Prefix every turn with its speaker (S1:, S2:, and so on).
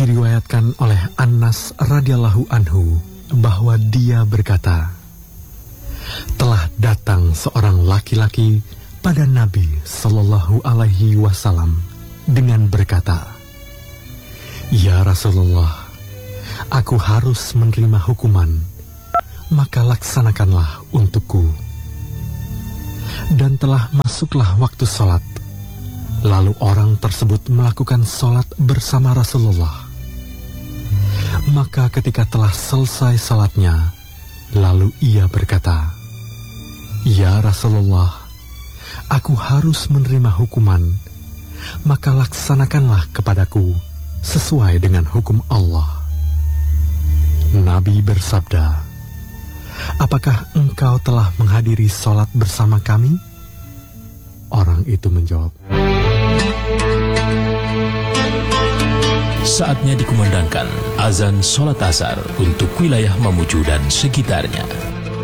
S1: Diriwayatkan oleh Anas radhiyallahu anhu bahwa dia berkata, telah datang seorang laki-laki pada Nabi Sallallahu Alaihi Wasallam dengan berkata, "Ya Rasulullah, aku harus menerima hukuman, maka laksanakanlah untukku." Dan telah masuklah waktu sholat. Lalu orang tersebut melakukan sholat bersama Rasulullah. Maka ketika telah selesai sholatnya, lalu ia berkata, "Ya Rasulullah, aku harus menerima hukuman, maka laksanakanlah kepadaku sesuai dengan hukum Allah." Nabi bersabda, "Apakah engkau telah menghadiri sholat bersama kami?" Orang itu menjawab,
S2: Saatnya dikumandangkan azan sholat asar untuk wilayah Mamuju dan sekitarnya.